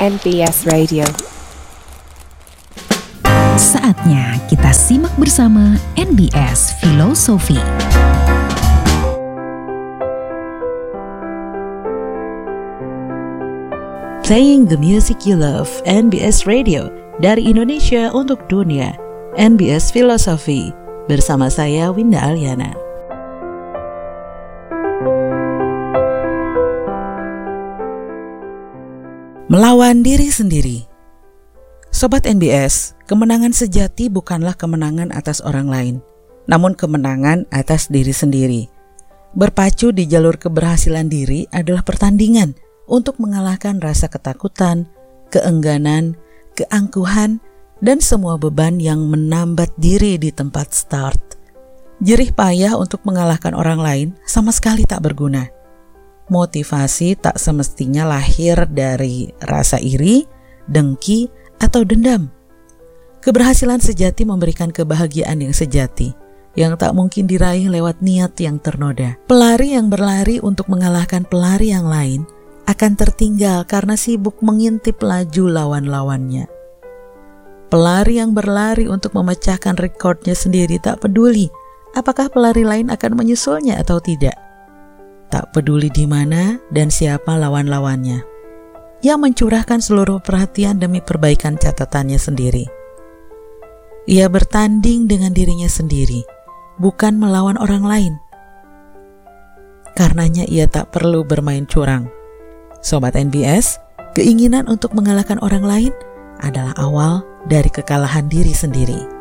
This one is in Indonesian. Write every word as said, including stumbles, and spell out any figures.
N B S Radio. Saatnya kita simak bersama N B S Filosofi. Playing the music you love, N B S Radio, dari Indonesia untuk dunia. N B S Filosofi, bersama saya Winda Aliana. Melawan diri sendiri. Sobat N B S, kemenangan sejati bukanlah kemenangan atas orang lain, namun kemenangan atas diri sendiri. Berpacu di jalur keberhasilan diri adalah pertandingan untuk mengalahkan rasa ketakutan, keengganan, keangkuhan, dan semua beban yang menambat diri di tempat start. Jerih payah untuk mengalahkan orang lain sama sekali tak berguna. Motivasi tak semestinya lahir dari rasa iri, dengki, atau dendam. Keberhasilan sejati memberikan kebahagiaan yang sejati, yang tak mungkin diraih lewat niat yang ternoda. Pelari yang berlari untuk mengalahkan pelari yang lain akan tertinggal karena sibuk mengintip laju lawan-lawannya. Pelari yang berlari untuk memecahkan rekornya sendiri tak peduli apakah pelari lain akan menyusulnya atau tidak. Tak peduli di mana dan siapa lawan-lawannya. Ia mencurahkan seluruh perhatian demi perbaikan catatannya sendiri. Ia bertanding dengan dirinya sendiri, bukan melawan orang lain. Karenanya ia tak perlu bermain curang. Sobat N B S, keinginan untuk mengalahkan orang lain adalah awal dari kekalahan diri sendiri.